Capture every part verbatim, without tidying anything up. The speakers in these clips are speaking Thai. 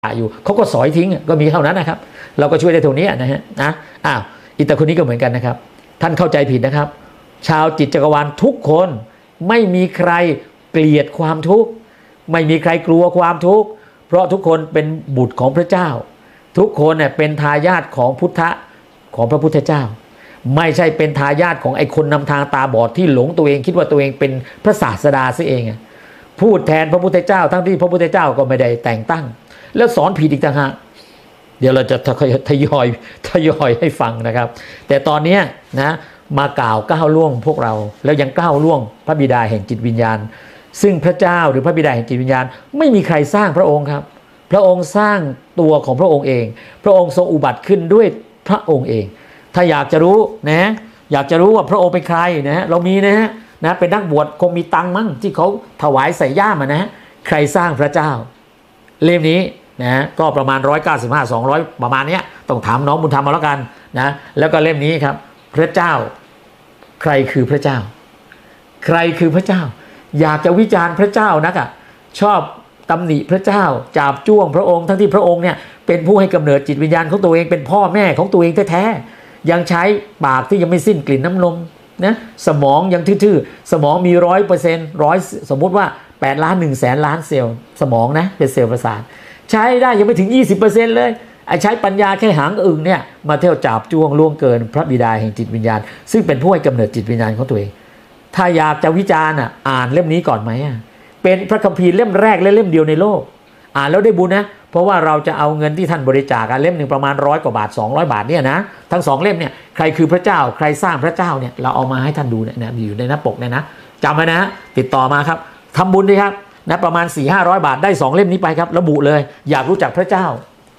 อยู่เขาก็สอยทิ้งก็มีเท่านั้นนะครับเราก็ช่วยได้ตรงนี้นะฮะนะอ้าวอิตาคนนี้ก็เหมือนกันนะครับท่านเข้าใจผิดนะครับชาวจิตจักรวาลทุกคนไม่มีใครเกลียดความทุกข์ไม่มีใครกลัวความทุกข์เพราะทุกคนเป็นบุตรของพระเจ้าทุกคนเนี่ยเป็นทายาทของพุทธะของพระพุทธเจ้าไม่ใช่เป็นทายาทของไอ้คนนำทางตาบอดที่หลงตัวเองคิดว่าตัวเองเป็นพระศาสดาซะเองพูดแทนพระพุทธเจ้าทั้งที่พระพุทธเจ้าก็ไม่ได้แต่งตั้งแล้วสอนผิดอีกต่างหากเดี๋ยวเราจะทยอยทยอยให้ฟังนะครับแต่ตอนนี้นะมากล่าวก้าวล่วงพวกเราแล้วยังก้าวล่วงพระบิดาแห่งจิตวิญญาณซึ่งพระเจ้าหรือพระบิดาแห่งจิตวิญญาณไม่มีใครสร้างพระองค์ครับพระองค์สร้างตัวของพระองค์เองพระองค์ทรงอุบัติขึ้นด้วยพระองค์เองถ้าอยากจะรู้นะอยากจะรู้ว่าพระองค์เป็นใครนะเรามีนะฮะนะเป็นนักบวชคงมีตังมั้งที่เขาถวายใส่ย่ามนะใครสร้างพระเจ้าเล่มนี้นะก็ประมาณหนึ่งร้อยเก้าสิบห้า สองร้อยประมาณนี้ต้องถามน้องบุญธรรมมาแล้วกันนะแล้วก็เล่มนี้ครับพระเจ้าใครคือพระเจ้าใครคือพระเจ้าอยากจะวิจารณ์พระเจ้านักอ่ะชอบตำหนิพระเจ้าจาบจ้วงพระองค์ทั้งที่พระองค์เนี่ยเป็นผู้ให้กำเนิดจิตวิญญาณของตัวเองเป็นพ่อแม่ของตัวเองแท้ๆยังใช้ปากที่ยังไม่สิ้นกลิ่นน้ำนมนะสมองยังทื่อๆสมองมีร้อยเปอร์เซ็นต์ร้อยสมมติว่าแปดล้านหนึ่งแสนล้านเซลล์สมองนะเป็นเซลล์ประสาทใช้ได้ยังไม่ถึง ยี่สิบเปอร์เซ็นต์ เลยไอ้ใช้ปัญญาแค่หางอึ่งเนี่ยมาเที่ยวจับจ้วงล่วงเกินพระบิดาแห่งจิตวิญญาณซึ่งเป็นผู้ให้กำเนิดจิตวิญญาณของตัวเองถ้าอยากจะวิจารณ์อ่ะอ่านเล่มนี้ก่อนไหมอ่ะเป็นพระคัมภีร์เล่มแรกและเล่มเดียวในโลกอ่านแล้วได้บุญนะเพราะว่าเราจะเอาเงินที่ท่านบริจาคเล่มหนึ่งประมาณร้อยกว่าบาทสองร้อยบาทเนี่ยนะทั้งสองเล่มเนี่ยใครคือพระเจ้าใครสร้างพระเจ้าเนี่ยเราเอามาให้ท่านดูเนี่ยนะอยู่ในหน้าปกเนี่ยนะจำไว้นะติดต่อมาครับทำบุญดีครับนะประมาณ สี่ห้าร้อย บาทได้สองเล่มนี้ไปครับระบุเลยอยากรู้จักพระเจ้า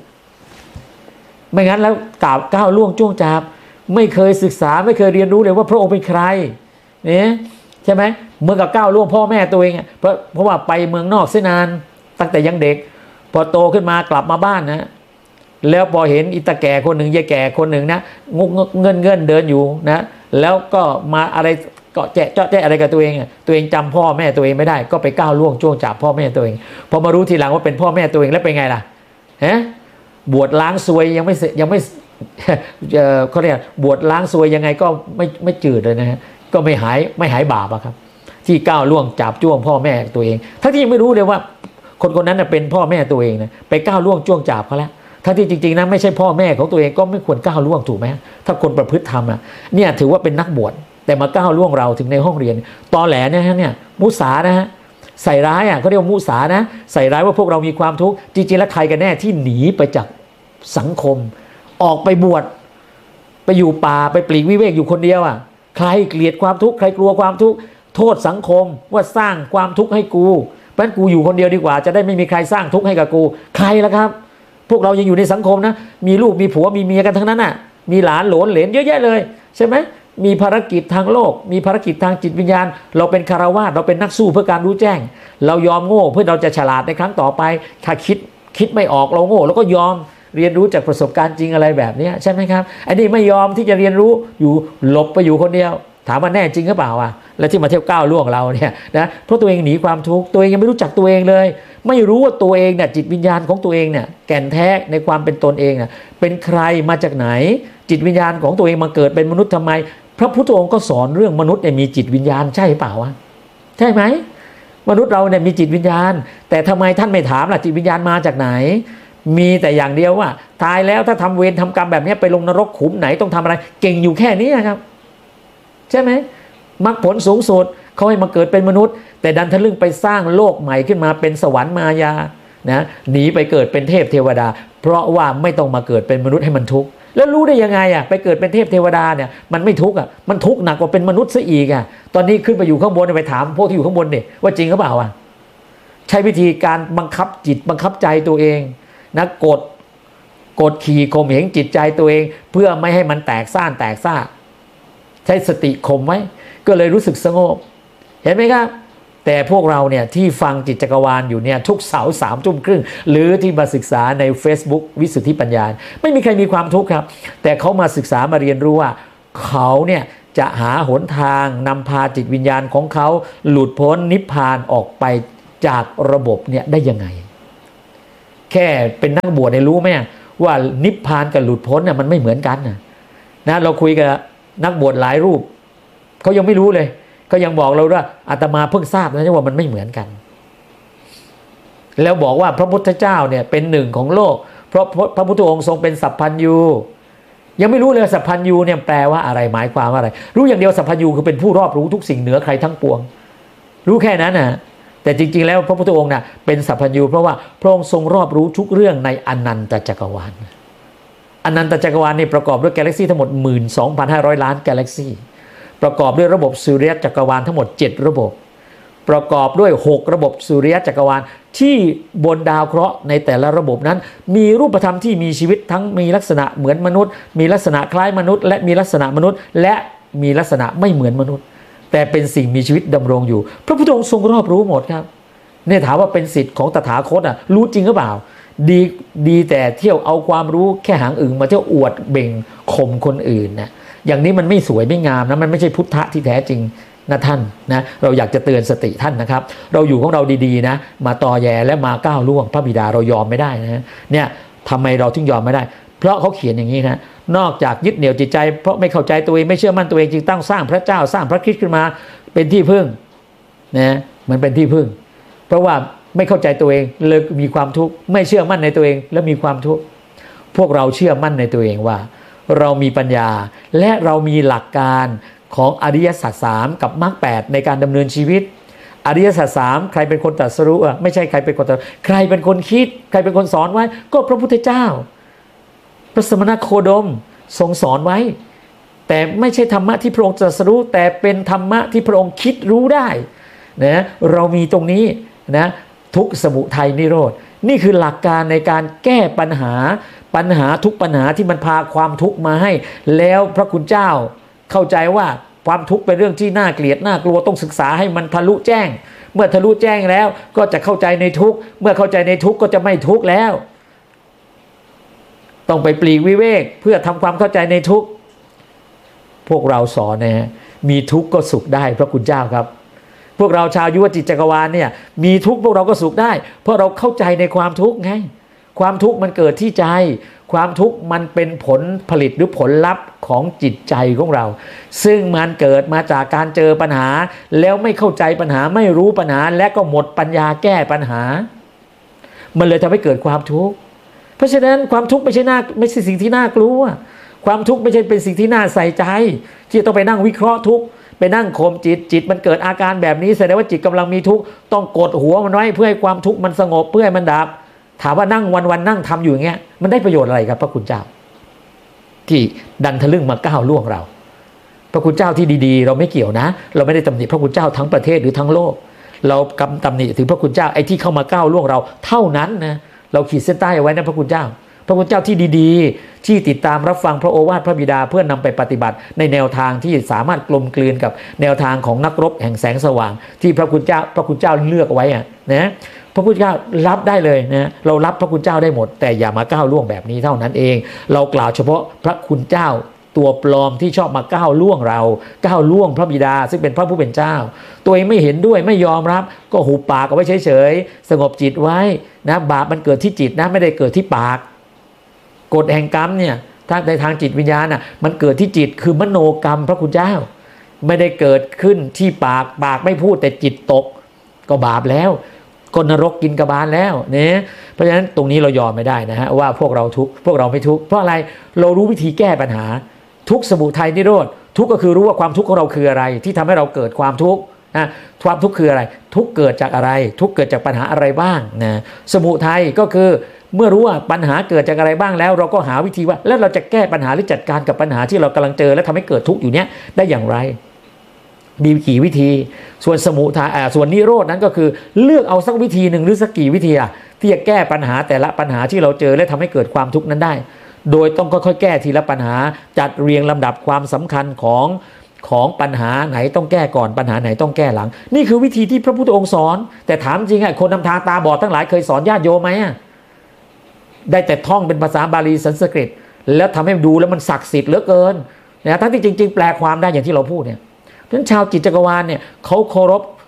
ไม่งั้นแล้วกล่าวก้าวล่วงจ้วงจาบไม่เคยศึกษาไม่เคยเรียนรู้เลยว่าพระองค์เป็นใครเนี่ยใช่ไหมเมื่อกับก้าวล่วงพ่อแม่ตัวเองเพราะเพราะว่าไปเมืองนอกเสียนานตั้งแต่ยังเด็กพอโตขึ้นมากลับมาบ้านนะแล้วพอเห็นอิตาแก่คนหนึ่งยายแก่คนหนึ่งนะงกเงินเงินเดินอยู่นะแล้วก็มาอะไรก็แจ๊ะเจาะแจ๊ะอะไรกับตัวเองตัวเองจำพ่อแม่ตัวเองไม่ได้ก็ไปก้าวล่วงจ้วงจับพ่อแม่ตัวเองพอมารู้ทีหลังว่าเป็นพ่อแม่ตัวเองแล้วเป็นไงล่ะฮะบวชล้างซวยยังไม่ยังไม่เอ่อเขาเรียกบวชล้างซวยยังไงก็ไม่ไม่จืดเลยนะฮะก็ไม่หายไม่หายบาปอะครับที่ก้าวล่วงจับจ้วงพ่อแม่ตัวเองทั้งที่ยังไม่รู้เลยว่าคนคนนั้นเป็นพ่อแม่ตัวเองนะไปก้าวล่วงจ้วงจับเขาแล้วทั้งที่จริงๆนะไม่ใช่พ่อแม่ของตัวเองก็ไม่ควรก้าวล่วงถูกไหมถ้าคนประพฤติธรรมอะเนี่ยถือว่าเป็นนักบวชแต่มาก้าวล่วงเราถึงในห้องเรียนตอแหลนะฮะเนี่ยมุสานะฮะใส่ร้ายอ่ะเขาเรียกว่ามุสานะใส่ร้ายว่าพวกเรามีความทุกข์จริงๆแล้วใครกันแน่ที่หนีไปจากสังคมออกไปบวชไปอยู่ป่าไปปลีกวิเวกอยู่คนเดียวอ่ะใครเกลียดความทุกข์ใครกลัวความทุกข์โทษสังคมว่าสร้างความทุกข์ให้กูเพราะฉะนั้นกูอยู่คนเดียวดีกว่าจะได้ไม่มีใครสร้างทุกข์ให้กับกูใครล่ะครับพวกเรายังอยู่ในสังคมนะมีลูกมีผัวมีเมียกันทั้งนั้นน่ะมีหลานโหลนเหลนเยอะแยะเลยใช่ไหมมีภารกิจทางโลกมีภารกิจทางจิตวิญญาณเราเป็นคารวาสเราเป็นนักสู้เพื่อการรู้แจ้งเรายอมโง่เพื่อเราจะฉลาดในครั้งต่อไปถ้าคิดคิดไม่ออกเราโง่แล้วก็ยอมเรียนรู้จากประสบการณ์จริงอะไรแบบนี้ใช่ไหมครับอันนี้ไม่ยอมที่จะเรียนรู้อยู่หลบไปอยู่คนเดียวถามว่าแน่จริงหรือเปล่าอ่ะแล้วที่มาเที่ยวก้าวล่วงเราเนี่ยนะเพราะตัวเองหนีความทุกข์ตัวเองยังไม่รู้จักตัวเองเลยไม่รู้ว่าตัวเองเนี่ยจิตวิญญาณของตัวเองเนี่ยแก่นแท้ในความเป็นตนเองน่ะเป็นใครมาจากไหนจิตวิญญาณของตัวเองมาเกิดเป็นมนุษย์ทำไมพระพุทธองค์ก็สอนเรื่องมนุษย์เนี่ยมีจิตวิญญาณใช่เปล่าวะใช่ไหมมนุษย์เราเนี่ยมีจิตวิญญาณแต่ทำไมท่านไม่ถามล่ะจิตวิญญาณมาจากไหนมีแต่อย่างเดียวว่าตายแล้วถ้าทำเวรทำกรรมแบบนี้ไปลงนรกขุมไหนต้องทำอะไรเก่งอยู่แค่นี้ครับใช่ไหมมรรคผลสูงสุดเขาให้มาเกิดเป็นมนุษย์แต่ดันทะลึ่งไปสร้างโลกใหม่ขึ้นมาเป็นสวรรค์มายานะหนีไปเกิดเป็นเทพเทวดาเพราะว่าไม่ต้องมาเกิดเป็นมนุษย์ให้มันทุกข์แล้วรู้ได้ยังไงอ่ะไปเกิดเป็นเทพเทวดาเนี่ยมันไม่ทุกข์อ่ะมันทุกข์หนักกว่าเป็นมนุษย์ซะอีกอ่ะตอนนี้ขึ้นไปอยู่ข้างบนไปถามพวกที่อยู่ข้างบนเนี่ยว่าจริงหรือเปล่าอ่ะใช้วิธีการบังคับจิตบังคับใจตัวเองนะกดกดขี่ข่มเหงจิตใจตัวเองเพื่อไม่ให้มันแตกซ่านแตกซ่าใช้สติข่มไว้ก็เลยรู้สึกสงบเห็นไหมครับแต่พวกเราเนี่ยที่ฟังจิตจักรวาลอยู่เนี่ยทุกเสาร์สามทุ่มครึ่งหรือที่มาศึกษาใน Facebook วิสุทธิปัญญาไม่มีใครมีความทุกข์ครับแต่เขามาศึกษามาเรียนรู้ว่าเขาเนี่ยจะหาหนทางนำพาจิตวิญญาณของเขาหลุดพ้นนิพพานออกไปจากระบบเนี่ยได้ยังไงแค่เป็นนักบวชเนี่ยรู้ไหมว่านิพพานกับหลุดพ้นน่ะมันไม่เหมือนกันนะนะเราคุยกับนักบวชหลายรูปเขายังไม่รู้เลยก็ยังบอกเราว่าอาตมาเพิ่งทราบนะว่ามันไม่เหมือนกันแล้วบอกว่าพระพุทธเจ้าเนี่ยเป็นหนึ่งของโลกเพราะพระพุทธองค์ทรงเป็นสัพพัญญูยังไม่รู้เลยสัพพัญญูเนี่ยแปลว่าอะไรหมายความว่าอะไรรู้อย่างเดียวสัพพัญญูคือเป็นผู้รอบรู้ทุกสิ่งเหนือใครทั้งปวงรู้แค่นั้นนะแต่จริงๆแล้วพระพุทธองค์น่ะเป็นสัพพัญญูเพราะว่าพระองค์ทรงรอบรู้ทุกเรื่องในอนันตจักรวาลอนันตจักรวาลนี่ประกอบด้วยกาแล็กซี่ทั้งหมด หนึ่งหมื่นสองพันห้าร้อย ล้านกาแล็กซี่ประกอบด้วยระบบสุริยะจักรวาลทั้งหมดเจ็ดระบบประกอบด้วยหกระบบสุริยะจักรวาลที่บนดาวเคราะห์ในแต่ละระบบนั้นมีรูปธรรมที่มีชีวิตทั้งมีลักษณะเหมือนมนุษย์มีลักษณะคล้ายมนุษย์และมีลักษณะมนุษย์และมีลักษณะไม่เหมือนมนุษย์แต่เป็นสิ่งมีชีวิตดำรงอยู่พระพุทธองค์ทรงรอบรู้หมดครับเนี่ยถามว่าเป็นสิทธิ์ของตถาคตอ่ะรู้จริงหรือเปล่าดีดีแต่เที่ยวเอาความรู้แค่หางอึ่งมาเที่ยวอวดเบ่งข่มคนอื่นนะอย่างนี้มันไม่สวยไม่งามนะมันไม่ใช่พุทธะที่แท้จริงนะท่านนะเราอยากจะเตือนสติท่านนะครับเราอยู่ของเราดีๆนะมาตอแยและมาก้าวล่วงพระบิดาเรายอมไม่ได้นะเนี่ยทำไมเราถึงยอมไม่ได้เพราะเขาเขียนอย่างนี้นะนอกจากยึดเหนี่ยวจิตใจเพราะไม่เข้าใจตัวเองไม่เชื่อมั่นตัวเองจึงตั้งสร้างพระเจ้าสร้างพระคริสต์ขึ้นมาเป็นที่พึ่งนะมันเป็นที่พึ่งเพราะว่าไม่เข้าใจตัวเองเลยมีความทุกข์ไม่เชื่อมั่นในตัวเองแล้วมีความทุกข์พวกเราเชื่อมั่นในตัวเองว่าเรามีปัญญาและเรามีหลักการของอริยสัจสามกับมรรคแปดในการดำเนินชีวิตอริยสัจสามใครเป็นคนตรัสรู้อ่ะไม่ใช่ใครเป็นคนตรัสใครเป็นคนคิดใครเป็นคนสอนไว้ก็พระพุทธเจ้าพระสมณโคดมทรงสอนไว้แต่ไม่ใช่ธรรมะที่พระองค์ตรัสรู้แต่เป็นธรรมะที่พระองค์คิดรู้ได้นะเรามีตรงนี้นะทุกข์สมุทัยนิโรธนี่คือหลักการในการแก้ปัญหาปัญหาทุกปัญหาที่มันพาความทุกข์มาให้แล้วพระคุณเจ้าเข้าใจว่าความทุกข์เป็นเรื่องที่น่าเกลียดน่ากลัวต้องศึกษาให้มันทะลุแจ้งเมื่อทะลุแจ้งแล้วก็จะเข้าใจในทุกข์เมื่อเข้าใจในทุกข์ก็จะไม่ทุกข์แล้วต้องไปปลีกวิเวกเพื่อทำความเข้าใจในทุกข์พวกเราสอนนะมีทุกข์ก็สุขได้พระคุณเจ้าครับพวกเราชาวยุวจิตจักรวาลเนี่ยมีทุกข์พวกเราก็สุขได้เพราะเราเข้าใจในความทุกข์ไงความทุกข์มันเกิดที่ใจความทุกข์มันเป็นผลผลิตหรือผลลัพธ์ของจิตใจของเราซึ่งมันเกิดมาจากการเจอปัญหาแล้วไม่เข้าใจปัญหาไม่รู้ปัญหาและก็หมดปัญญาแก้ปัญหามันเลยทำให้เกิดความทุกข์เพราะฉะนั้นความทุกข์ไม่ใช่น่าไม่ใช่สิ่งที่น่ากลัวความทุกข์ไม่ใช่เป็นสิ่งที่น่าใส่ใจที่ต้องไปนั่งวิเคราะห์ทุกข์ไปนั่งข่มจิตจิตมันเกิดอาการแบบนี้แสดงว่าจิตกำลังมีทุกข์ต้องกดหัวมันไว้เพื่อให้ความทุกข์มันสงบเพื่อให้มันดับถามว่านั่งวันๆนั่งทำอยู่อย่างเงี้ยมันได้ประโยชน์อะไรครับพระคุณเจ้าที่ดันทะลึ่งมาก้าวล่วงเราพระคุณเจ้าที่ดีๆเราไม่เกี่ยวนะเราไม่ได้ตำหนิพระคุณเจ้าทั้งประเทศหรือทั้งโลกเรากำตำหนิถึงพระคุณเจ้าไอ้ที่เข้ามาก้าวล่วงเราเท่านั้นนะเราขีดเส้นใต้ไว้นะพระคุณเจ้าพระคุณเจ้าที่ดีๆที่ติดตามรับฟังพระโอวาทพระบิดาเพื่อนำไปปฏิบัติในแนวทางที่สามารถกลมกลืนกับแนวทางของนักรบแห่งแสงสว่างที่พระคุณเจ้าพระคุณเจ้าเลือกไว้อะนะพระพุทธเจ้ารับได้เลยนะเรารับพระคุณเจ้าได้หมดแต่อย่ามาก้าวล่วงแบบนี้เท่านั้นเองเรากล่าวเฉพาะพระคุณเจ้าตัวปลอมที่ชอบมาก้าวล่วงเราก้าวล่วงพระบิดาซึ่งเป็นพระผู้เป็นเจ้าตัวเองไม่เห็นด้วยไม่ยอมรับก็หุบปากเอาไว้เฉยๆสงบจิตไว้นะบาปมันเกิดที่จิตนะไม่ได้เกิดที่ปากกฎแห่งกรรมเนี่ยถ้าในทางจิตวิญญาณน่ะมันเกิดที่จิตคือมโนกรรมพระคุณเจ้าไม่ได้เกิดขึ้นที่ปากปากไม่พูดแต่จิตตกก็บาปแล้วก็นรกกินกบาลแล้วเนี่ยเพราะฉะนั้นตรงนี้เรายอมไม่ได้นะฮะว่าพวกเราทุกข์พวกเราไม่ทุกข์เพราะอะไรเรารู้วิธีแก้ปัญหาทุกข์สมุทัยนิโรธทุกข์ก็คือรู้ว่าความทุกข์ของเราคืออะไรที่ทำให้เราเกิดความทุกข์นะความทุกข์คืออะไรทุกข์เกิดจากอะไรทุกข์เกิดจากปัญหาอะไรบ้างนะสมุทัยก็คือเมื่อรู้ว่าปัญหาเกิดจากอะไรบ้างแล้วเราก็หาวิธีว่าแล้วเราจะแก้ปัญหาหรือจัดการกับปัญหาที่เรากำลังเจอและทำให้เกิดทุกข์อยู่เนี้ยได้อย่างไรมีกี่วิธีส่วนสมุทัยอ่าส่วนนิโรธนั้นก็คือเลือกเอาสักวิธีหนึ่งหรือสักกี่วิธีอ่ะที่จะแก้ปัญหาแต่ละปัญหาที่เราเจอและทำให้เกิดความทุกข์นั้นได้โดยต้องค่อยๆแก้ทีละปัญหาจัดเรียงลำดับความสำคัญของของปัญหาไหนต้องแก้ก่อนปัญหาไหนต้องแก้หลังนี่คือวิธีที่พระพุทธองค์สอนแต่ถามจริงอ่ะคนนำทางตาบอดทั้งหลายเคยสอนญาติโยมไหมอ่ะได้แต่ท่องเป็นภาษาบาลีสันสกฤตแล้วทำให้ดูแล้วมันศักดิ์สิทธิ์เหลือเกินนะทั้งที่จริงๆแปลความได้อย่างที่เราพูดเนี่ยเพราะฉะนั้นชาวจิตจักรวาลเนี่ยเขาเคารพ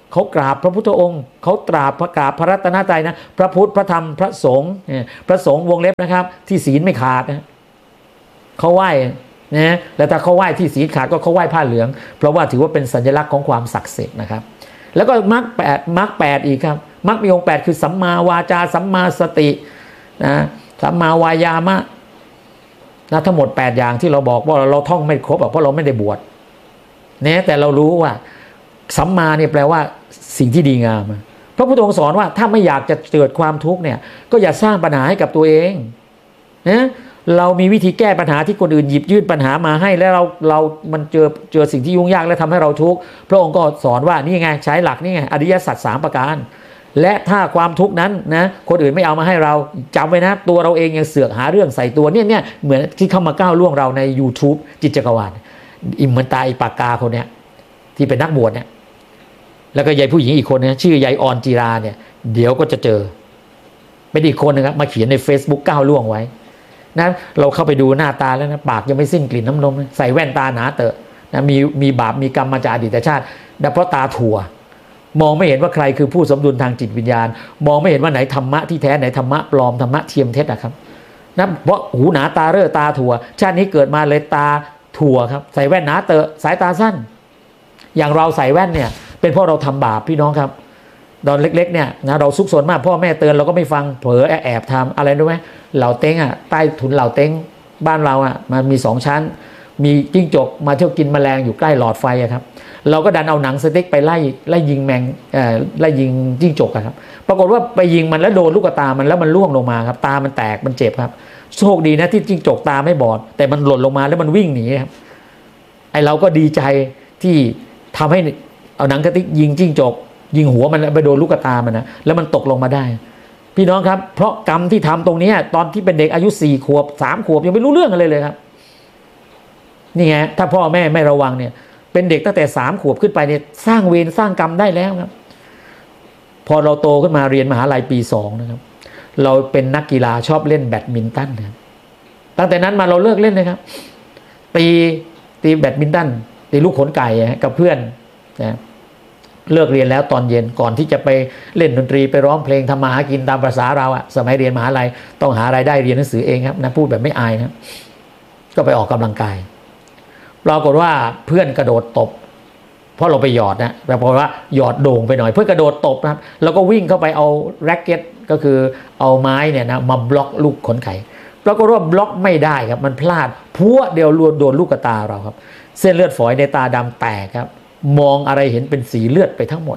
เขากราบพระพุทธองค์เขาตราบพระกราบพระรัตนตรัยนะพระพุทธพระธรรมพระสงฆ์พระสงฆ์วงเล็บนะครับที่ศีลไม่ขาดนะเขาไหว้นะแล้วถ้าเขาไหว้ที่ศีลขาดก็เขาไหว้ผ้าเหลืองเพราะว่าถือว่าเป็นสัญลักษณ์ของความศักดิ์สิทธิ์นะครับแล้วก็มรรคแปดมรรคแปดอีกครับมรรคมีองค์แปดคือสัมมาวาจาสัมมาสตินะสัมมาวายามะนะทั้งหมดแปดอย่างที่เราบอกว่าเราท่องไม่ครบเพราะเราไม่ได้บวชเนี่ยแต่เรารู้ว่าสัมมาเนี่ยแปลว่าสิ่งที่ดีงามพระพุทธองค์สอนว่าถ้าไม่อยากจะเกิดความทุกข์เนี่ยก็อย่าสร้างปัญหาให้กับตัวเองนะเรามีวิธีแก้ปัญหาที่คนอื่นหยิบยื่นปัญหามาให้แล้วเราเรามันเจอเจอสิ่งที่ยุ่งยากและทำให้เราทุกข์พระองค์ก็สอนว่านี่ไงใช้หลักนี่ไงอริยสัจสามประการและถ้าความทุกข์นั้นนะคนอื่นไม่เอามาให้เราจำไว้นะตัวเราเองยังเสือกหาเรื่องใส่ตัวเนี่ยเนี่ยเหมือนที่เข้ามาก้าวล่วงเราใน YouTube จิตจักรวาลอิมมันตาอิปากาคนเนี้ยที่เป็นนักบวชเนี่ยแล้วก็ยายผู้หญิงอีกคนนะชื่อยายออนจีราเนี่ยเดี๋ยวก็จะเจอเป็นอีกคนนะครับมาเขียนใน Facebook ก้าวล่วงไว้นะเราเข้าไปดูหน้าตาแล้วนะปากยังไม่สิ้นกลิ่นน้ำนมใส่แว่นตาหนาเตอะนะมีมีบาปมีกรรมมาจากอดีตชาติแต่เพราะตาถั่วมองไม่เห็นว่าใครคือผู้สมดุลทางจิตวิญญาณมองไม่เห็นว่าไหนธรรมะที่แท้ไหนธรรมะปลอมธรรมะเทียมเท็จอะครับนะเพราะหูหนาตาเร่อตาถั่วชาตินี้เกิดมาเลยตาถั่วครับใส่แว่นหนาเตอะสายตาสั้นอย่างเราใส่แว่นเนี่ยเป็นเพราะเราทำบาปพี่น้องครับตอนเล็กๆเนี่ยนะเราซุกซนมากพ่อแม่เตือนเราก็ไม่ฟังเผลอแอบทำอะไรรู้ไหมเหล่าเต้งอ่ะใต้ถุนเหล่าเต้งบ้านเราอ่ะมันมีสองชั้นมีจิ้งจกมาเที่ยวกินแมลงอยู่ใกล้หลอดไฟอะครับเราก็ดันเอาหนังสติ๊กไปไล่ไล่ยิงแมงเอ่อไล่ยิงจิ้งจกอะครับปรากฏว่าไปยิงมันแล้วโดนลูกตามันแล้วมันล่วงลงมาครับตามันแตกมันเจ็บครับโชคดีนะที่จิ้งจกตาไม่บอดแต่มันหล่นลงมาแล้วมันวิ่งหนีครับไอเราก็ดีใจที่ทำให้เอาหนังสติ๊กยิงจิ้งจกยิงหัวมันไปโดนลูกตามันนะแล้วมันตกลงมาได้พี่น้องครับเพราะกรรมที่ทำตรงนี้ตอนที่เป็นเด็กอายุสี่ขวบสามขวบยังไม่รู้เรื่องอะไรเลยครับนี่ไงถ้าพ่อแม่ไม่ระวังเนี่ยเป็นเด็กตั้งแต่สามขวบขึ้นไปเนี่ยสร้างเวรสร้างกรรมได้แล้วครับพอเราโตขึ้นมาเรียนมหาลัยปีสองนะครับเราเป็นนักกีฬาชอบเล่นแบดมินตันนะตั้งแต่นั้นมาเราเลิกเล่นเลยครับตีตีแบดมินตันตีลูกขนไก่กับเพื่อนนะเลิกเรียนแล้วตอนเย็นก่อนที่จะไปเล่นดนตรีไปร้องเพลงทำมาหากินตามภาษาเราอะสมัยเรียนมหาลัยต้องหารายได้เรียนหนังสือเองครับนะพูดแบบไม่อายนะก็ไปออกกำลังกายปรากฏว่าเพื่อนกระโดดตบเพราะเราไปหยอดนะแต่พอว่าหยอดโด่งไปหน่อยเพื่อนกระโดดตบนะครับแล้วก็วิ่งเข้าไปเอาแร็กเก็ตก็คือเอาไม้เนี่ยนะมาบล็อกลูกขนไก่ปรากฏว่าบล็อกไม่ได้ครับมันพลาดพัวเดียวโดนลูกตาเราครับเส้นเลือดฝอยในตาดำแตกครับมองอะไรเห็นเป็นสีเลือดไปทั้งหมด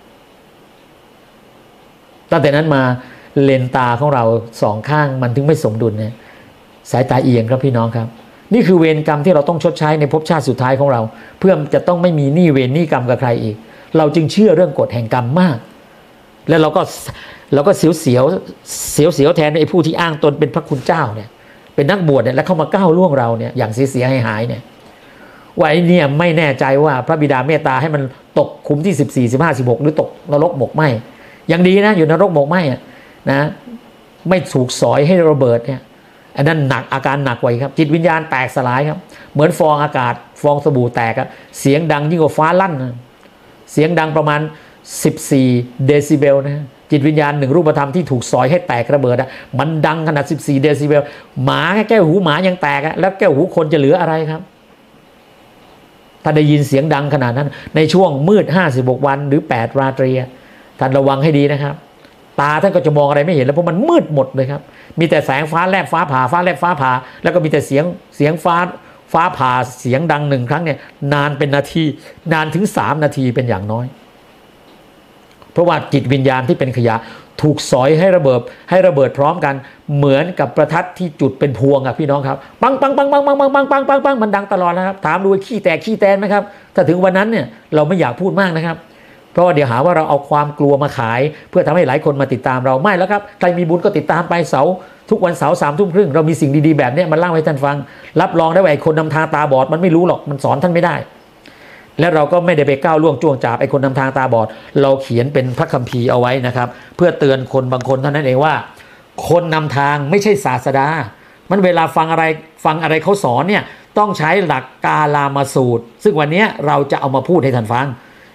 ตั้งแต่นั้นมาเลนตาของเราสองข้างมันถึงไม่สมดุลนะสายตาเอียงครับพี่น้องครับนี่คือเวรกรรมที่เราต้องชดใช้ในภพชาติสุดท้ายของเราเพื่อจะต้องไม่มีหนี้เวรหนี้กรรมกับใครอีกเราจึงเชื่อเรื่องกฎแห่งกรรมมากแล้วเราก็เราก็เสียวเสียวเสียวเสียวแทนไอ้ผู้ที่อ้างตนเป็นพระคุณเจ้าเนี่ยเป็นนักบวชเนี่ยแล้วเข้ามาก้าวล่วงเราเนี่ยอย่างเสียเสียหายหายเนี่ยว่าไอ้เนี่ยไม่แน่ใจว่าพระบิดาเมตตาให้มันตกขุมที่สิบสี่ สิบห้า สิบหกหรือตกนรกหมกไหมยังดีนะอยู่นรกหมกไหมอ่ะนะไม่ถูกสอยให้ระเบิดเนี่ยอันนั้นหนักอาการหนักกว่าครับจิตวิญญาณแตกสลายครับเหมือนฟองอากาศฟองสบู่แตกอะเสียงดังยิ่งกว่าฟ้าลั่นนะเสียงดังประมาณสิบสี่เดซิเบลนะจิตวิญญาณหนึ่งรูปธรรมที่ถูกสอยให้แตกระเบิดอะมันดังขนาดสิบสี่เดซิเบลหมาแก้วหูหมายังแตกอะแล้วแก้วหูคนจะเหลืออะไรครับถ้าได้ยินเสียงดังขนาดนั้นในช่วงมืดห้าสิบหกวันหรือแปดราตรีท่านระวังให้ดีนะครับตาท่านก็จะมองอะไรไม่เห็นแล้วเพราะมันมืดหมดเลยครับมีแต่แสงฟ้าแลบฟ้าผ่าฟ้าแลบฟ้าผ่าแล้วก็มีแต่เสียงเสียงฟ้าฟ้าผ่าเสียงดังหนึ่งครั้งเนี่ยนานเป็นนาทีนานถึงสามนาทีเป็นอย่างน้อยเพราะว่าจิตวิญญาณที่เป็นขยะถูกสอยให้ระเบิดให้ระเบิดพร้อมกันเหมือนกับประทัดที่จุดเป็นพวงอ่ะพี่น้องครับปังปังปังปังปังปังปังปังปังปังมันดังตลอดนะครับถามดูขี้แตกขี้แตนไหมครับถ้าถึงวันนั้นเนี่ยเราไม่อยากพูดมากนะครับเพราะว่าเดี๋ยวหาว่าเราเอาความกลัวมาขายเพื่อทำให้หลายคนมาติดตามเราไม่แล้วครับใครมีบุญก็ติดตามไปเสาร์ทุกวันเสาร์สามทุ่มครึ่งเรามีสิ่งดีๆแบบนี้มันเล่าให้ท่านฟังรับรองได้ว่าไอ้คนนำทางตาบอดมันไม่รู้หรอกมันสอนท่านไม่ได้และเราก็ไม่ได้ไปก้าวล่วงจ้วงจับไอ้คนนำทางตาบอดเราเขียนเป็นพระคัมภีร์เอาไว้นะครับเพื่อเตือนคนบางคนเท่านั้นเองว่าคนนำทางไม่ใช่ศาสดามันเวลาฟังอะไรฟังอะไรเขาสอนเนี่ยต้องใช้หลักกาลามาสูตรซึ่งวันนี้เราจะเอามาพูดให้ท่านฟัง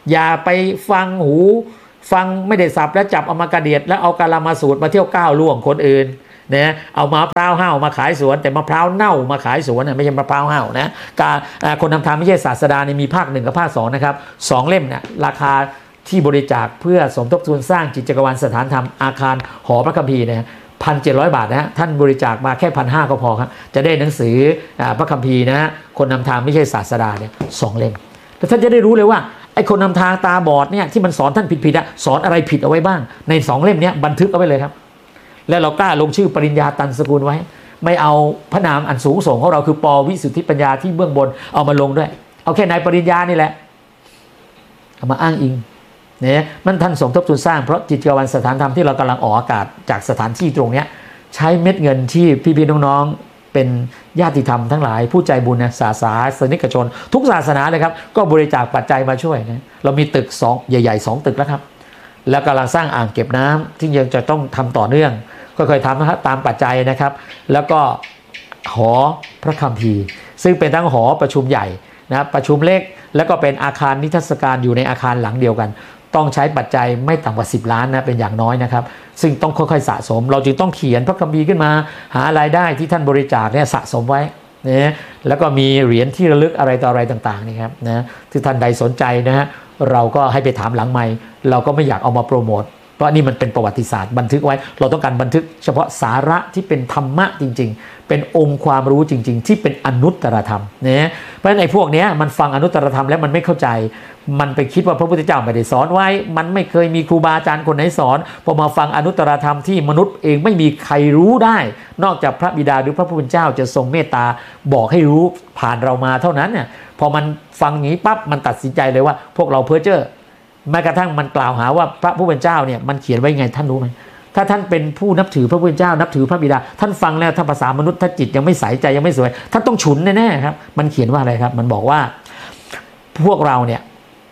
อย่าไปฟังหูฟังไม่ได้สับแล้วจับเอามากระเดียดแล้วเอากาลามาสูตรมาเที่ยวก้าวล่วงคนอื่นนะเอามะพร้าวห้าวมาขายสวนแต่มะพร้าวเน่ามาขายสวนนะไม่ใช่มะพร้าวห้าวนะการคนนำทางไม่ใช่ศาสดาเนี่ยมีภาคหนึ่งกับภาคสองนะครับสองเล่มเนี่ยราคาที่บริจาคเพื่อสมทบทุนสร้างจิตจักรวาลสถานธรรมอาคารหอพระคัมภีร์นะพันเจ็ดร้อยบาทนะฮะท่านบริจาคมาแค่พันห้าก็พอครับจะได้หนังสือพระคัมภีร์นะคนนำทางไม่ใช่ศาสดาเนี่ยสองเล่มแล้วท่านจะได้รู้เลยว่าไอ้คนนำทางตาบอดเนี่ยที่มันสอนท่านผิดๆอะสอนอะไรผิดเอาไว้บ้างในสองเล่มนี้บันทึกเอาไว้เลยครับแล้วเรากล้าลงชื่อปริญญาตันสกุลไว้ไม่เอาพระนามอันสูงส่งของเราคือปวิสุทธิปัญญาที่เบื้องบนเอามาลงด้วยเอาแค่นายปริญญานี่แหละเอามาอ้างอิงเนี่ยมันท่านสมทบทุนสร้างเพราะจิตจักรวาลสถานธรรมที่เรากำลังออกอากาศจากสถานที่ตรงเนี้ยใช้เม็ดเงินที่พี่ๆน้องๆเป็นญาติธรรมทั้งหลายผู้ใจบุญนะศาสนาสนิกชนทุกศาสนาเลยครับก็บริจาคปัจจัยมาช่วยนะเรามีตึกสองใหญ่ๆสองตึกแล้วครับแล้วกำลังสร้างอ่างเก็บน้ำที่ยังจะต้องทำต่อเนื่องก็เคยทำนะครับตามปัจจัยนะครับแล้วก็หอพระคัมภีร์ซึ่งเป็นทั้งหอประชุมใหญ่นะประชุมเล็กแล้วก็เป็นอาคารนิทรรศการอยู่ในอาคารหลังเดียวกันต้องใช้ปัจจัยไม่ต่ำกว่าสิบล้านนะเป็นอย่างน้อยนะครับซึ่งต้องค่อยๆสะสมเราจึงต้องเขียนพระคัมภีร์ขึ้นมาหารายได้ที่ท่านบริจาคเนี่ยสะสมไว้นะแล้วก็มีเหรียญที่ระลึกอะไรต่ออะไรต่างๆนี่ครับนะที่ท่านใดสนใจนะฮะเราก็ให้ไปถามหลังไมค์เราก็ไม่อยากเอามาโปรโมทเพราะนี่มันเป็นประวัติศาสตร์บันทึกไว้เราต้องการบันทึกเฉพาะสาระที่เป็นธรรมะจริงๆเป็นองค์ความรู้จริงๆที่เป็นอนุตตรธรรมนะเพราะฉะนั้นไอ้พวกนี้มันฟังอนุตตรธรรมแล้วมันไม่เข้าใจมันไปคิดว่าพระพุทธเจ้าไม่ได้สอนไว้มันไม่เคยมีครูบาอาจารย์คนไหนสอนพอมาฟังอนุตตรธรรมที่มนุษย์เองไม่มีใครรู้ได้นอกจากพระบิดาหรือพระผู้เป็นเจ้าจะทรงเมตตาบอกให้รู้ผ่านเรามาเท่านั้นเนี่ยพอมันฟังอย่างนี้ปั๊บมันตัดสินใจเลยว่าพวกเราเพ้อเจ้อแม้กระทั่งมันกล่าวหาว่าพระผู้เป็นเจ้าเนี่ยมันเขียนไว้ไงท่านรู้ไหมถ้าท่านเป็นผู้นับถือพระผู้เป็นเจ้านับถือพระบิดาท่านฟังแล้วถ้าภาษามนุษย์ถ้าจิตยังไม่ใสใจยังไม่สวยท่านต้องฉุนแน่ๆครับมันเขียนว่าอะไรครับมันบอกว่าพวกเราเนี่ย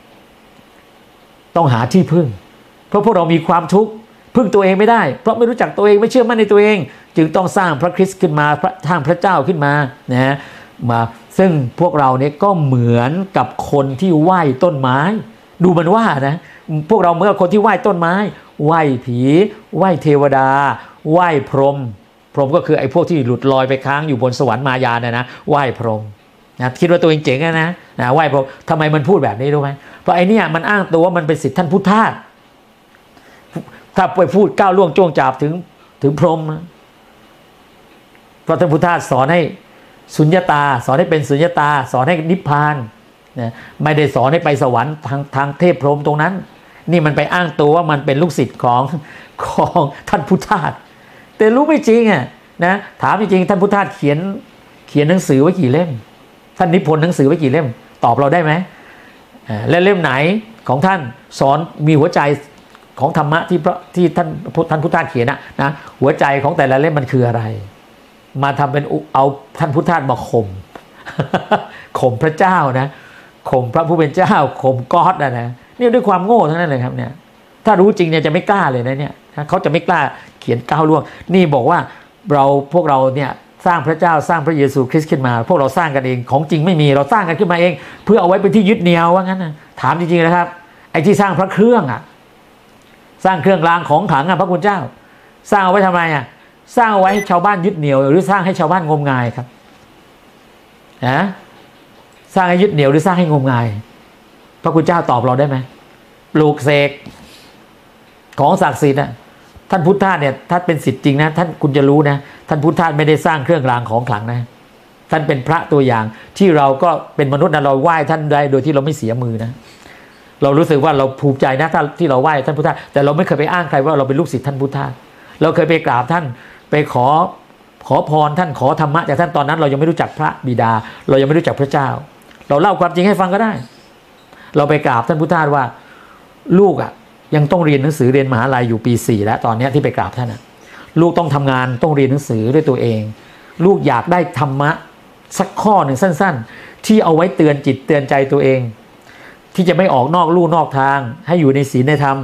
ต้องหาที่พึ่งเพราะพวกเรามีความทุกข์พึ่งตัวเองไม่ได้เพราะไม่รู้จักตัวเองไม่เชื่อมั่นในตัวเองจึงต้องสร้างพระคริสต์ขึ้นมาพระทางพระเจ้าขึ้นมานะมาซึ่งพวกเราเนี่ยก็เหมือนกับคนที่ไหว้ต้นไม้ดูมันว่านะพวกเราเหมือนกับคนที่ไหว้ต้นไม้ไหว้ผีไหว้เทวดาไหว้พรหมพรหมก็คือไอ้พวกที่หลุดลอยไปค้างอยู่บนสวรรค์มายานะนะไหว้พรหมนะคิดว่าตัวเองเจ๋งนะนะไหว้พรหมทำไมมันพูดแบบนี้รู้ไหมเพราะไอ้นี่มันอ้างตัวว่ามันเป็นศิษย์ท่านพุทธาสถ้าไปพูดก้าวล่วงจ้วงจาบถึงถึงพรหมเพราะท่านพุทธาสสอนให้สุญญตาสอนให้เป็นสุญญตาสอนให้นิพพานนะไม่ได้สอนให้ไปสวรรค์ทางทางเทพพรหมตรงนั้นนี่มันไปอ้างตัวว่ามันเป็นลูกศิษย์ของของท่านพุทธาสแต่รู้ไม่จริงอ่ะนะถามจริงๆท่านพุทธาสเขียนเขียนหนังสือไว้กี่เล่มท่านนิพนธ์หนังสือไว้กี่เล่มตอบเราได้ไหมและเล่มไหนของท่านสอนมีหัวใจของธรรมะที่พระที่ท่านท่านพุทธาสเขียนนะนะหัวใจของแต่ละเล่มมันคืออะไรมาทำเป็นเอาท่านพุทธาสมาข่มข่มพระเจ้านะข่มพระผู้เป็นเจ้าข่มก๊อดนะนะนี่ด้วยความโง่ทั้งนั้นเลยครับเนี่ยถ้ารู้จริงเนี่ยจะไม่กล้าเลยนะเนี่ยเขาจะไม่กล้าเขียนก้าวล่วงนี่บอกว่าเราพวกเราเนี่ยสร้างพระเจ้าสร้างพระเยซูคริสต์ขึ้นมาพวกเราสร้างกันเองของจริงไม่มีเราสร้างกันขึ้นมาเองเพื่อเอาไว้เป็นที่ยึดเหนี่ยวว่างั้นนะถามจริงๆนะครับไอ้ที่สร้างพระเครื่องอ่ะสร้างเครื่องรางของขลังอ่ะพระคุณเจ้าสร้างเอาไว้ทำไมอ่ะสร้างเอาไว้ให้ชาวบ้านยึดเหนี่ยวหรือสร้างให้ชาวบ้านงมงายครับนะสร้างให้ยึดเหนี่ยวหรือสร้างให้งมงายพระคุณเจ้าตอบเราได้ไหมปลูกเสกของศักดิ์สิทธิ์นะท่านพุทธาสเนี่ยถ้าเป็นศิษย์จริงนะท่านคุณจะรู้นะท่านพุทธาสไม่ได้สร้างเครื่องรางของขลังนะท่านเป็นพระตัวอย่างที่เราก็เป็นมนุษย์นะเราไหว้ท่านได้โดยที่เราไม่เสียมือนะเรารู้สึกว่าเราภูมิใจนะถ้าที่เราไหว้ท่านพุทธาสแต่เราไม่เคยไปอ้างใครว่าเราเป็นลูกศิษย์ท่านพุทธาสเราเคยไปกราบท่านไปขอขอพรท่านขอธรรมะจากท่านตอนนั้นเรายังไม่รู้จักพระบิดาเรายังไม่รู้จักพระเจ้าเราเล่าความจริงให้ฟังก็ได้เราไปกราบท่านพุทธาสว่าลูกอ่ะยังต้องเรียนหนังสือเรียนมหาลัยอยู่ปีสี่แล้วตอนนี้ที่ไปกราบท่านนะลูกต้องทำงานต้องเรียนหนังสือด้วยตัวเองลูกอยากได้ธรรมะสักข้อหนึ่งสั้นๆที่เอาไว้เตือนจิตเตือนใจตัวเองที่จะไม่ออกนอกลู่นอกทางให้อยู่ในศีลในธรรม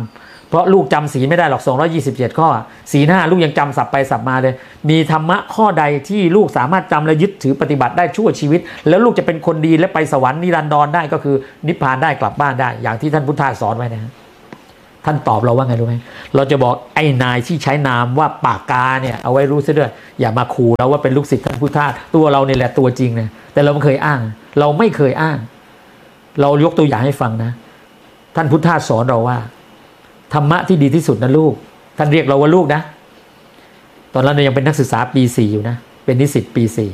เพราะลูกจำศีลไม่ได้หรอกสองร้อยยี่สิบเจ็ดข้อศีลห้าลูกยังจำสับไปสับมาเลยมีธรรมะข้อใดที่ลูกสามารถจำและยึดถือปฏิบัติได้ชั่วชีวิตแล้วลูกจะเป็นคนดีและไปสวรรค์นิรันดรได้ก็คือนิพพานได้กลับบ้านได้อย่างที่ท่านพุทธทาสสอนไว้นะท่านตอบเราว่าไงรู้ไหมเราจะบอกไอ้นายที่ใช้นามว่าปากกาเนี่ยเอาไว้รู้ซะด้วยอย่ามาขู่เราว่าเป็นลูกศิษย์ท่านพุทธทาสตัวเราเนี่ยแหละตัวจริงนะแต่เราไม่เคยอ้างเราไม่เคยอ้างเรายกตัวอย่างให้ฟังนะท่านพุทธทาสสอนเราว่าธรรมะที่ดีที่สุดนะลูกท่านเรียกเราว่าลูกนะตอนนั้นเรายังเป็นนักศึกษาปีสี่อยู่นะเป็นนิสิตปีสี่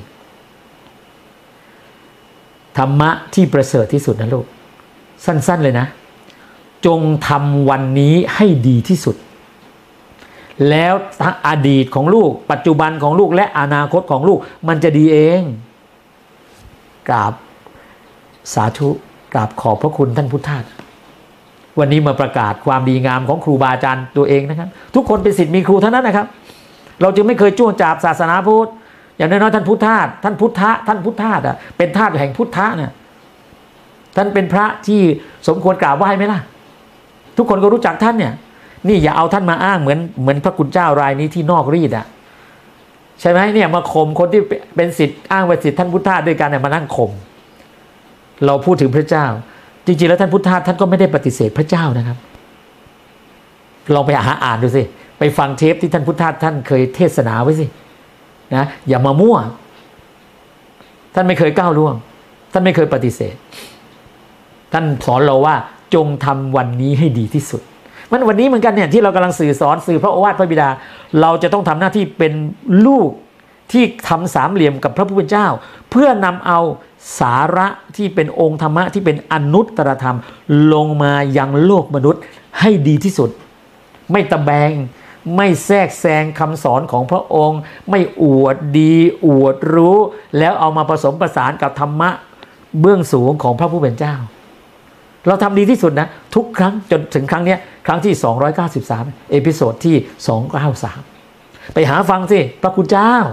ธรรมะที่ประเสริฐที่สุดนะลูกสั้นๆเลยนะจงทำวันนี้ให้ดีที่สุดแล้วอดีตของลูกปัจจุบันของลูกและอนาคตของลูกมันจะดีเองกราบสาธุกราบขอบพระคุณท่านพุทธทาสวันนี้มาประกาศความดีงามของครูบาอาจารย์ตัวเองนะครับทุกคนเป็นศิษย์มีครูเท่านั้นนะครับเราจึงไม่เคยจ้วงจาบศาสนาพุทธอย่างน้อยๆท่านพุทธทาสท่านพุทธะท่านพุทธทาสอ่ะเป็นทาสแห่งพุทธะเนี่ยท่านเป็นพระที่สมควรกราบไหว้ไหมล่ะทุกคนก็รู้จักท่านเนี่ยนี่อย่าเอาท่านมาอ้างเหมือนเหมือนพระคุณเจ้ารายนี้ที่นอกรีดอ่ะใช่ไหมเนี่ยมาข่มคนที่เป็นศิษย์อ้างว่าศิษย์ท่านพุทธทาสด้วยกันเนี่ยมานั่งข่มเราพูดถึงพระเจ้าจริงๆแล้วท่านพุทธทาสท่านก็ไม่ได้ปฏิเสธพระเจ้านะครับลองไปหาอ่านดูสิไปฟังเทปที่ท่านพุทธทาสท่านเคยเทศนาไว้สินะอย่ามามั่วท่านไม่เคยก้าวล่วงท่านไม่เคยปฏิเสธท่านสอนเราว่าจงทำวันนี้ให้ดีที่สุดมันวันนี้เหมือนกันเนี่ยที่เรากำลังสื่อสอนสื่อพระโอวาทพระบิดาเราจะต้องทำหน้าที่เป็นลูกที่ทำสามเหลี่ยมกับพระผู้เป็นเจ้าเพื่อนำเอาสาระที่เป็นองค์ธรรมะที่เป็นอนุตตรธรรมลงมายังโลกมนุษย์ให้ดีที่สุดไม่ตะแบงไม่แทรกแซงคำสอนของพระองค์ไม่อวดดีอวดรู้แล้วเอามาผสมผสานกับธรรมะเบื้องสูงของพระผู้เป็นเจ้าเราทำดีที่สุดนะทุกครั้งจนถึงครั้งนี้ครั้งที่สองร้อยเก้าสิบสามเอพิโซดที่สองร้อยเก้าสิบสามไปหาฟังสิพระคุณเจ้า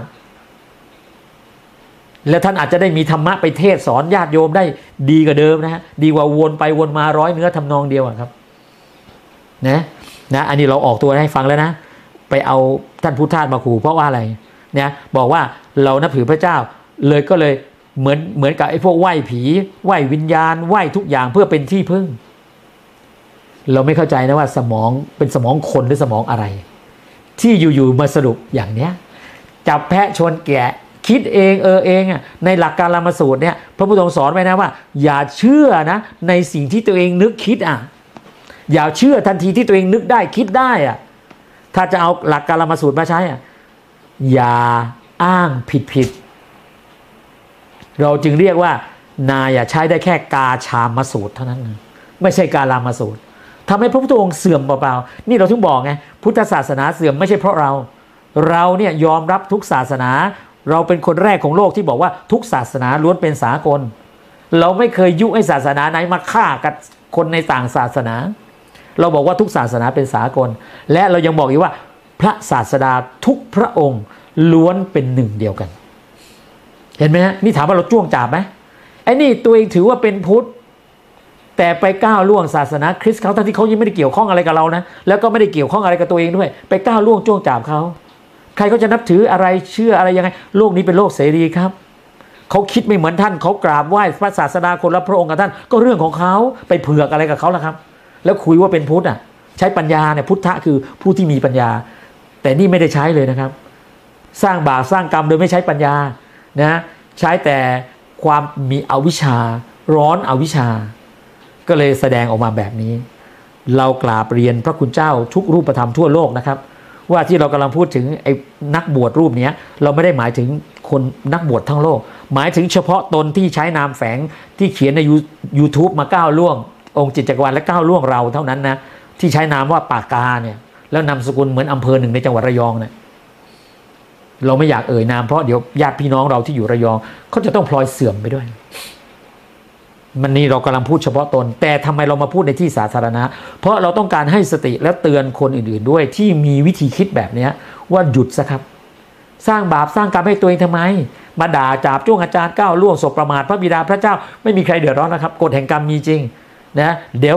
แล้วท่านอาจจะได้มีธรรมะไปเทศสอนญาติโยมได้ดีกว่าเดิมนะฮะดีกว่าวนไปวนมาร้อยเนื้อทำนองเดียวครับนะนะอันนี้เราออกตัวให้ฟังแล้วนะไปเอาท่านพุทธทาสมาขู่เพราะว่าอะไรเนี่ยบอกว่าเรานับถือพระเจ้าเลยก็เลยเหมือนเหมือนกับไอ้พวกไหว้ผีไหว้วิญญาณไหว้ทุกอย่างเพื่อเป็นที่พึ่งเราไม่เข้าใจนะว่าสมองเป็นสมองคนหรือสมองอะไรที่อยู่ๆมาสรุปอย่างเนี้ยจับแพะชนแกะคิดเองเออเองอ่ะในหลักการลามสูตรเนี่ยพระพุทธองค์สอนไว้นะว่าอย่าเชื่อนะในสิ่งที่ตัวเองนึกคิดอ่ะอย่าเชื่อทันทีที่ตัวเองนึกได้คิดได้อ่ะถ้าจะเอาหลักการลามสูตรมาใช้อ่ะอย่าอ้างผิดผิดเราจึงเรียกว่านายใช้ได้แค่กาชามสูตรเท่านั้นไม่ใช่กาลามสูตรทำให้พระพุทธองค์เสื่อมเปล่าๆนี่เราถึงบอกไงพุทธศาสนาเสื่อมไม่ใช่เพราะเราเราเนี่ยยอมรับทุกศาสนาเราเป็นคนแรกของโลกที่บอกว่าทุกศาสนาล้วนเป็นสากลเราไม่เคยยุให้ศาสนาไหนมาฆ่ากับคนในต่างศาสนาเราบอกว่าทุกศาสนาเป็นสากลและเรายังบอกอีกว่าพระศาสดาทุกพระองค์ล้วนเป็นหนึ่งเดียวกันเห็นไหมฮะนี่ถามว่าเราจ้วงจาบไหมไอ้นี่ตัวเองถือว่าเป็นพุทธแต่ไปก้าวล่วงศาสนาคริสต์เขาทั้งที่เขายังไม่ได้เกี่ยวข้องอะไรกับเรานะแล้วก็ไม่ได้เกี่ยวข้องอะไรกับตัวเองด้วยไปก้าวล่วงจ้วงจาบเขาใครเขาจะนับถืออะไรเชื่ออะไรยังไงโลกนี้เป็นโลกเสรีครับเขาคิดไม่เหมือนท่านเขากราบไหว้พระศาสดาคนละพระองค์กับท่านก็เรื่องของเขาไปเผือกอะไรกับเขาล่ะครับแล้วคุยว่าเป็นพุทธอ่ะใช้ปัญญาเนี่ยพุทธะคือผู้ที่มีปัญญาแต่นี่ไม่ได้ใช้เลยนะครับสร้างบาปสร้างกรรมโดยไม่ใช้ปัญญานะใช้แต่ความมีอวิชชาร้อนอวิชชาก็เลยแสดงออกมาแบบนี้เรากราบเรียนพระคุณเจ้าทุกรูปธรรมทั่วโลกนะครับว่าที่เรากำลังพูดถึงไอ้นักบวชรูปนี้เราไม่ได้หมายถึงคนนักบวชทั้งโลกหมายถึงเฉพาะตนที่ใช้นามแฝงที่เขียนใน YouTube มาก้าวล่วงองค์จิตจักรวาลและก้าวล่วงเราเท่านั้นนะที่ใช้นามว่าปากกาเนี่ยแล้วนามสกุลเหมือนอำเภอหนึ่งในจังหวัดระยองเนี่ยเราไม่อยากเอ่ยนามเพราะเดี๋ยวญาติพี่น้องเราที่อยู่ระยองเขาจะต้องพลอยเสื่อมไปด้วยมันนี่เรากำลังพูดเฉพาะตนแต่ทำไมเรามาพูดในที่สาธารณะเพราะเราต้องการให้สติและเตือนคนอื่นๆด้วยที่มีวิธีคิดแบบนี้ว่าหยุดซะครับสร้างบาปสร้างกรรมให้ตัวเองทำไมมาด่าจาบจ้วงอาจารย์ก้าวล่วงศพประมาทพระบิดาพระเจ้าไม่มีใครเดือดร้อนนะครับกฎแห่งกรรมมีจริงนะเดี๋ยว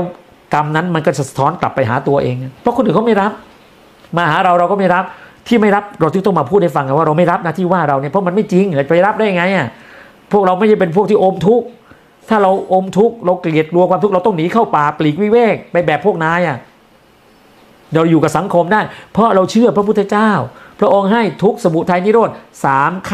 กรรมนั้นมันก็จะสะท้อนกลับไปหาตัวเองเพราะคนอื่นเขาไม่รับมาหาเราเราก็ไม่รับที่ไม่รับเราที่ต้องมาพูดให้ฟังกันว่าเราไม่รับนะที่ว่าเราเนี่ยเพราะมันไม่จริงจะไปรับได้ไงอ่ะพวกเราไม่ใช่เป็นพวกที่อมทุกข์ถ้าเราอมทุกข์เราเกลียดกลัวความทุกข์เราต้องหนีเข้าป่าปลีกวิเวกไปแบบพวกนายอ่ะเราอยู่กับสังคมได้เพราะเราเชื่อพระพุทธเจ้าพระองค์ให้ทุกข์สมุทัยนิโรธสาม